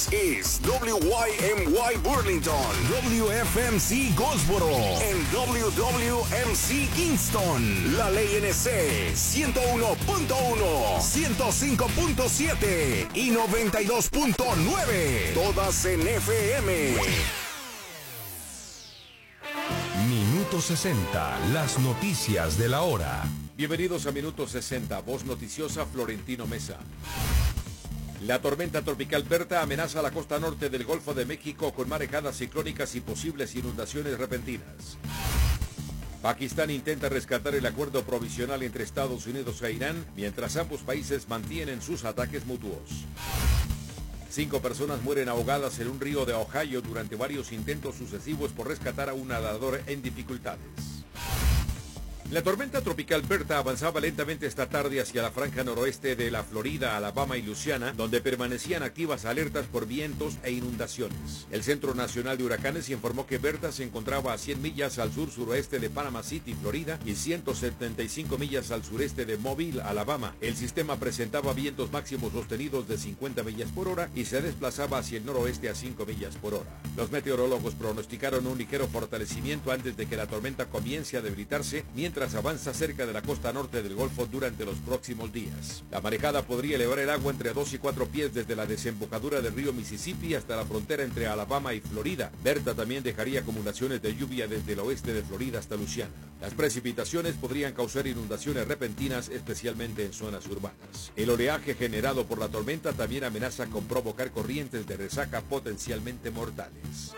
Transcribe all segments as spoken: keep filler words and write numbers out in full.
Es W Y M Y Burlington, W F M C Goldsboro, en W W M C Kingston, la Ley N C ciento uno punto uno, ciento cinco punto siete y noventa y dos punto nueve, todas en F M. Minuto sesenta, las noticias de la hora. Bienvenidos a Minuto sesenta, voz noticiosa Florentino Mesa. La tormenta tropical Berta amenaza la costa norte del Golfo de México con marejadas ciclónicas y posibles inundaciones repentinas. Pakistán intenta rescatar el acuerdo provisional entre Estados Unidos e Irán, mientras ambos países mantienen sus ataques mutuos. Cinco personas mueren ahogadas en un río de Ohio durante varios intentos sucesivos por rescatar a un nadador en dificultades. La tormenta tropical Berta avanzaba lentamente esta tarde hacia la franja noroeste de la Florida, Alabama y Luisiana, donde permanecían activas alertas por vientos e inundaciones. El Centro Nacional de Huracanes informó que Berta se encontraba a cien millas al sur-suroeste de Panama City, Florida, y ciento setenta y cinco millas al sureste de Mobile, Alabama. El sistema presentaba vientos máximos sostenidos de cincuenta millas por hora y se desplazaba hacia el noroeste a cinco millas por hora. Los meteorólogos pronosticaron un ligero fortalecimiento antes de que la tormenta comience a debilitarse, mientras avanza cerca de la costa norte del Golfo durante los próximos días. La marejada podría elevar el agua entre dos y cuatro pies desde la desembocadura del río Mississippi hasta la frontera entre Alabama y Florida. Berta también dejaría acumulaciones de lluvia desde el oeste de Florida hasta Luisiana. Las precipitaciones podrían causar inundaciones repentinas, especialmente en zonas urbanas. El oleaje generado por la tormenta también amenaza con provocar corrientes de resaca potencialmente mortales.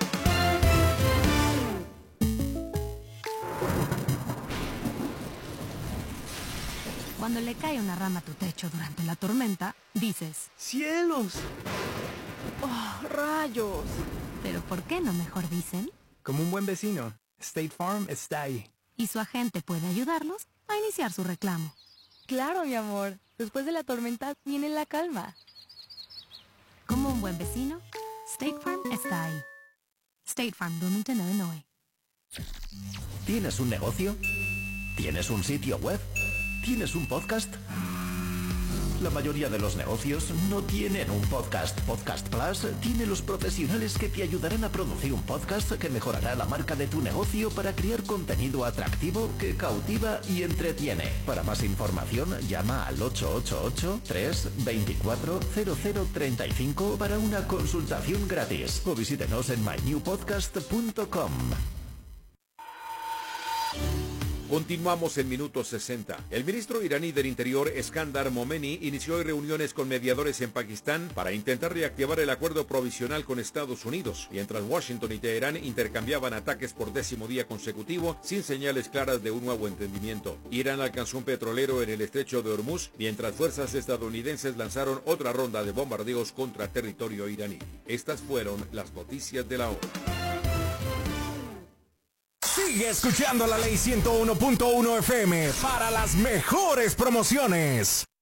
Cuando le cae una rama a tu techo durante la tormenta, dices: ¡cielos! ¡Oh, rayos! ¿Pero por qué no mejor dicen? Como un buen vecino, State Farm está ahí. Y su agente puede ayudarlos a iniciar su reclamo. Claro, mi amor. Después de la tormenta viene la calma. Como un buen vecino, State Farm está ahí. State Farm, Bloomington, Illinois. ¿Tienes un negocio? ¿Tienes un sitio web? ¿Tienes un podcast? La mayoría de los negocios no tienen un podcast. Podcast Plus tiene los profesionales que te ayudarán a producir un podcast que mejorará la marca de tu negocio para crear contenido atractivo que cautiva y entretiene. Para más información, llama al ocho ocho ocho, tres dos cuatro, cero cero tres cinco para una consultación gratis o visítenos en my new podcast punto com. Continuamos en Minuto sesenta. El ministro iraní del Interior, Eskandar Momeni, inició hoy reuniones con mediadores en Pakistán para intentar reactivar el acuerdo provisional con Estados Unidos, mientras Washington y Teherán intercambiaban ataques por décimo día consecutivo sin señales claras de un nuevo entendimiento. Irán alcanzó un petrolero en el estrecho de Hormuz, mientras fuerzas estadounidenses lanzaron otra ronda de bombardeos contra territorio iraní. Estas fueron las noticias de la hora. Sigue escuchando la Ley ciento uno punto uno F M para las mejores promociones.